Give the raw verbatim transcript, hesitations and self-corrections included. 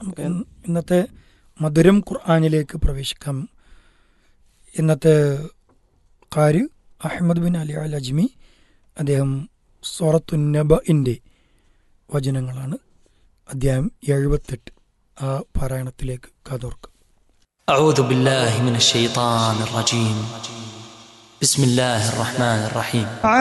നമുക്ക് ഇന്നത്തെ മധുരം ഖുർആനിലേക്ക് പ്രവേശിക്കാം. ഇന്നത്തെ ഖാരി അഹമ്മദ് ബിൻ അലി അൽ അജ്മി, അദ്ദേഹം സൂറത്തുൻ നബഇന്റെ വചനങ്ങളാണ്, അധ്യായം എഴുപത്തെട്ട്, ആ പാരായണത്തിലേക്ക് കാതോർക്കാം. أعوذ بالله من الشيطان الرجيم. بسم الله الرحمن الرحيم.